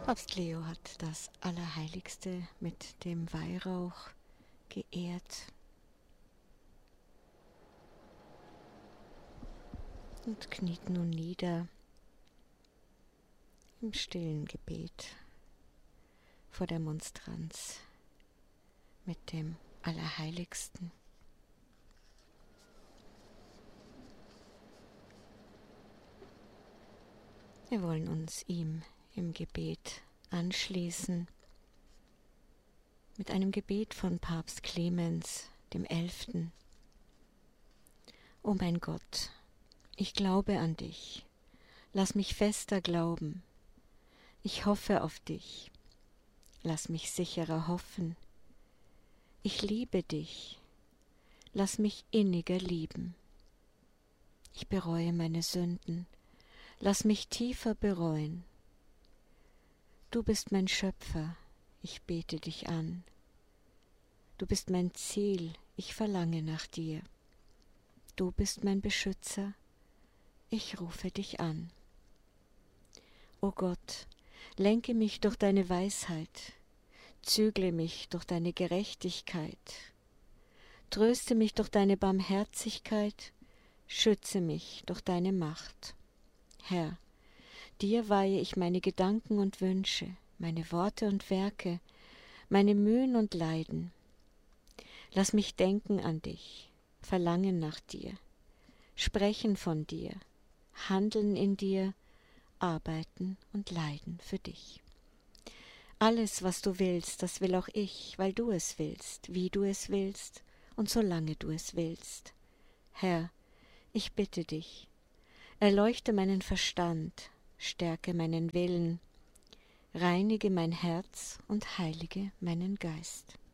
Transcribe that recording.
Papst Leo hat das Allerheiligste mit dem Weihrauch geehrt und kniet nun nieder im stillen Gebet vor der Monstranz mit dem Allerheiligsten. Wir wollen uns ihm im Gebet anschließen mit einem Gebet von Papst Clemens dem 11. O mein Gott, ich glaube an dich, lass mich fester glauben, ich hoffe auf dich, lass mich sicherer hoffen, ich liebe dich, lass mich inniger lieben, ich bereue meine Sünden, lass mich tiefer bereuen. Du bist mein Schöpfer, ich bete dich an. Du bist mein Ziel, ich verlange nach dir. Du bist mein Beschützer, ich rufe dich an. O Gott, lenke mich durch deine Weisheit, zügle mich durch deine Gerechtigkeit, tröste mich durch deine Barmherzigkeit, schütze mich durch deine Macht. Herr, dir weihe ich meine Gedanken und Wünsche, meine Worte und Werke, meine Mühen und Leiden. Lass mich denken an dich, verlangen nach dir, sprechen von dir, handeln in dir, arbeiten und leiden für dich. Alles, was du willst, das will auch ich, weil du es willst, wie du es willst und solange du es willst. Herr, ich bitte dich, erleuchte meinen Verstand, stärke meinen Willen, reinige mein Herz und heilige meinen Geist.